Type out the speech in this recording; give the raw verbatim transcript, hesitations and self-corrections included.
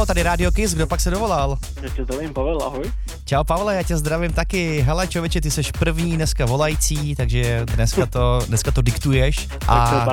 Čau, tady Radio Kiss, kdo pak se dovolal? Já tě zdravím, Pavel, ahoj. Čau Pavle, já tě zdravím taky. Hele člověče, ty seš první dneska volající, takže dneska to, dneska to diktuješ. A